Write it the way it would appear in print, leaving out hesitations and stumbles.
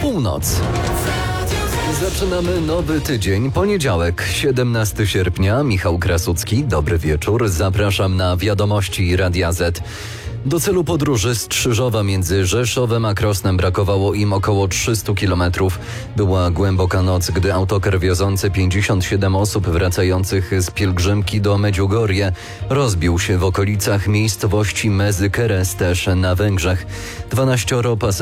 Północ. Zaczynamy nowy tydzień, poniedziałek, 17 sierpnia. Michał Krasucki, dobry wieczór. Zapraszam na wiadomości Radia Z. Do celu podróży z Krzyżowa między Rzeszowem a Krosnem brakowało im około 300 kilometrów. Była głęboka noc, gdy autokar wiozący 57 osób wracających z pielgrzymki do Medjugorje rozbił się w okolicach miejscowości Mezykere, też na Węgrzech. 12